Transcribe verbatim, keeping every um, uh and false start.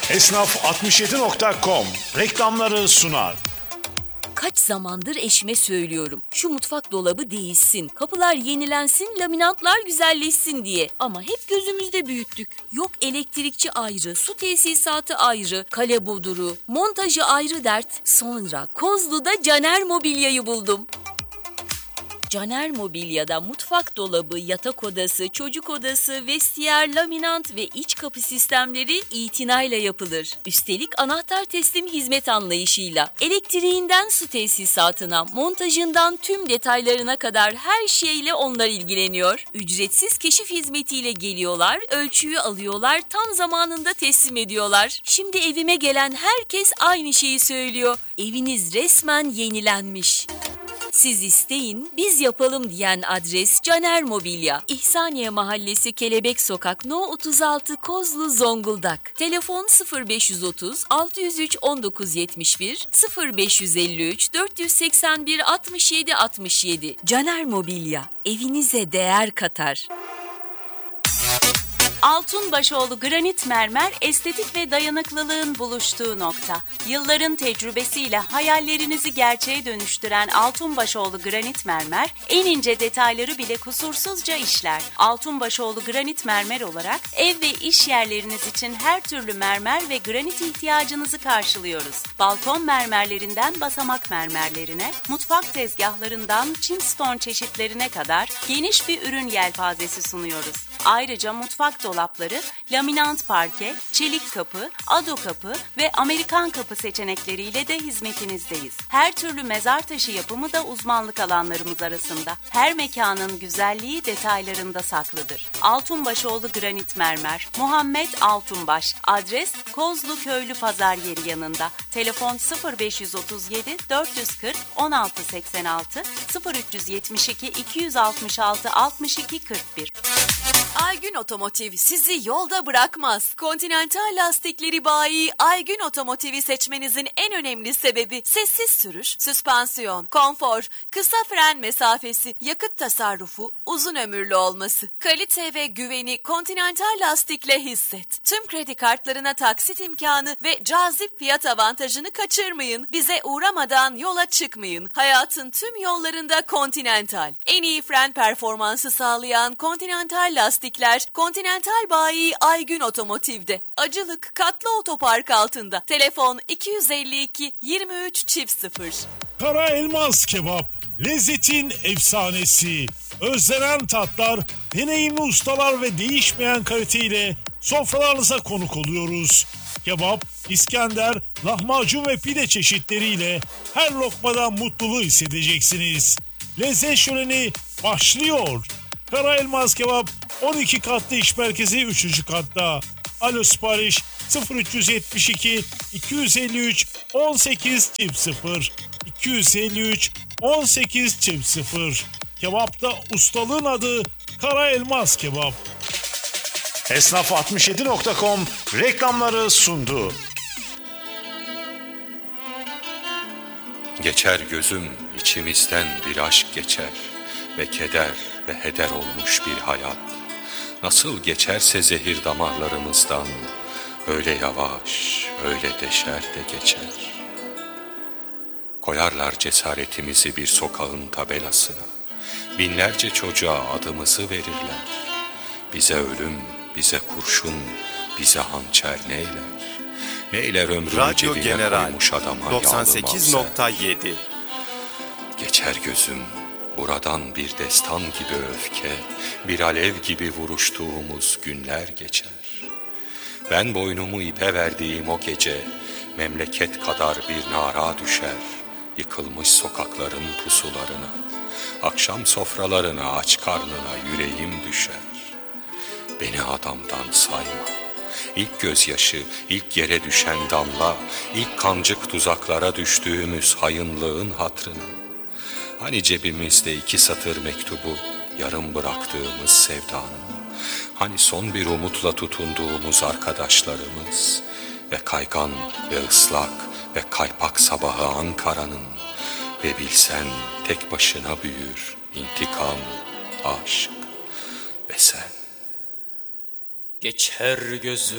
Esnaf altmış yedi nokta com reklamları sunar. Kaç zamandır eşime söylüyorum. Şu mutfak dolabı değişsin, kapılar yenilensin, laminatlar güzelleşsin diye. Ama hep gözümüzde büyüttük. Yok elektrikçi ayrı, su tesisatı ayrı, kale boduru, montajı ayrı dert. Sonra Kozlu'da Caner Mobilya'yı buldum. Caner Mobilya'da mutfak dolabı, yatak odası, çocuk odası, vestiyer, laminant ve iç kapı sistemleri itinayla yapılır. Üstelik anahtar teslim hizmet anlayışıyla elektriğinden su tesisatına, montajından tüm detaylarına kadar her şeyle onlar ilgileniyor. Ücretsiz keşif hizmetiyle geliyorlar, ölçüyü alıyorlar, tam zamanında teslim ediyorlar. Şimdi evime gelen herkes aynı şeyi söylüyor. Eviniz resmen yenilenmiş. Siz isteyin, biz yapalım diyen adres Caner Mobilya. İhsaniye Mahallesi Kelebek Sokak No otuz altı Kozlu Zonguldak. Telefon sıfır beş otuz altı yüz üç on dokuz yetmiş bir sıfır beş elli üç dört yüz seksen bir altmış yedi altmış yedi. Caner Mobilya, evinize değer katar. Altunbaşoğlu Granit Mermer, estetik ve dayanıklılığın buluştuğu nokta. Yılların tecrübesiyle hayallerinizi gerçeğe dönüştüren Altunbaşoğlu Granit Mermer, en ince detayları bile kusursuzca işler. Altunbaşoğlu Granit Mermer olarak ev ve iş yerleriniz için her türlü mermer ve granit ihtiyacınızı karşılıyoruz. Balkon mermerlerinden basamak mermerlerine, mutfak tezgahlarından Chimstone çeşitlerine kadar geniş bir ürün yelpazesi sunuyoruz. Ayrıca mutfak dolapları, laminant parke, çelik kapı, ado kapı ve Amerikan kapı seçenekleriyle de hizmetinizdeyiz. Her türlü mezar taşı yapımı da uzmanlık alanlarımız arasında. Her mekanın güzelliği detaylarında saklıdır. Altunbaşoğlu Granit Mermer, Muhammed Altunbaş, adres Kozlu Köylü Pazar Yeri yanında. Telefon sıfır beş otuz yedi dört yüz kırk on altı seksen altı sıfır üç yetmiş iki iki yüz altmış altı altmış iki kırk bir. Aygün Otomotiv sizi yolda bırakmaz. Continental lastikleri bayi Aygün Otomotiv'i seçmenizin en önemli sebebi sessiz sürüş, süspansiyon, konfor, kısa fren mesafesi, yakıt tasarrufu, uzun ömürlü olması. Kalite ve güveni Continental lastikle hisset. Tüm kredi kartlarına taksit imkanı ve cazip fiyat avantajını kaçırmayın. Bize uğramadan yola çıkmayın. Hayatın tüm yollarında Continental. En iyi fren performansı sağlayan Continental lastik Continental bayi Aygün Otomotiv'de. Acılık Katlı Otopark altında. Telefon iki yüz elli iki yirmi üç çift sıfır. Kara Elmas Kebap, lezzetin efsanesi. Özlenen tatlar, deneyimli ustalar ve değişmeyen kaliteyle sofralarınıza konuk oluyoruz. Kebap, İskender, lahmacun ve pide çeşitleriyle her lokmadan mutluluğu hissedeceksiniz. Lezzet şöleni başlıyor. Kara Elmas Kebap on iki katlı iş merkezi üçüncü katta. Alo sipariş sıfır üç yetmiş iki iki yüz elli üç on sekiz çift sıfır iki yüz elli üç on sekiz çift sıfır. Kebapta ustalığın adı Kara Elmas Kebap. Esnaf altmış yedi nokta com reklamları sundu. Geçer gözüm içimizden bir aşk geçer ve keder ve heder olmuş bir hayat. Nasıl geçerse zehir damarlarımızdan, öyle yavaş, öyle deşer de geçer. Koyarlar cesaretimizi bir sokağın tabelasına, binlerce çocuğa adımızı verirler. Bize ölüm, bize kurşun, bize hançer neyler? Neyler ömrünü Radyo cebine General koymuş adama doksan sekiz nokta yedi. Geçer gözüm, buradan bir destan gibi öfke, bir alev gibi vuruştuğumuz günler geçer. Ben boynumu ipe verdiğim o gece, memleket kadar bir nara düşer, yıkılmış sokakların pusularına, akşam sofralarına aç karnına yüreğim düşer. Beni adamdan sayma, ilk gözyaşı, ilk yere düşen damla, ilk kancık tuzaklara düştüğümüz hayınlığın hatrına. Hani cebimizde iki satır mektubu, yarım bıraktığımız sevdanın, hani son bir umutla tutunduğumuz arkadaşlarımız ve kaygan ve ıslak ve kaypak sabahı Ankara'nın ve bilsen tek başına büyür intikam, aşk ve sen. Geçer gözüm